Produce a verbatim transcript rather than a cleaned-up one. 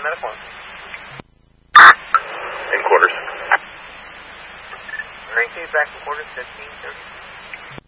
medical. In quarters. nineteen back in quarters, fifteen thirty.